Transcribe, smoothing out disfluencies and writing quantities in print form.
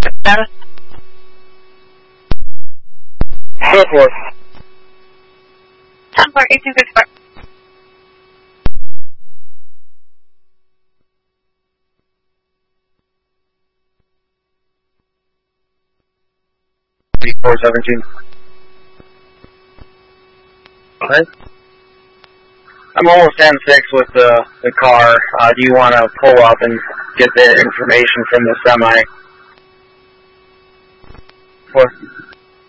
Status? 4-4. 10-4, 1864. $417. What? I'm almost N6 with the car. Do you want to pull up and get the information from the semi? What?